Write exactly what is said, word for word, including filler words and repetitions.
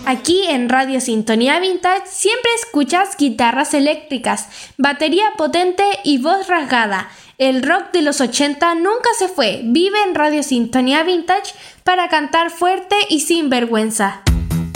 Aquí en Radio Sintonía Vintage siempre escuchas guitarras eléctricas, batería potente y voz rasgada. El rock de los ochenta nunca se fue. Vive en Radio Sintonía Vintage para cantar fuerte y sin vergüenza.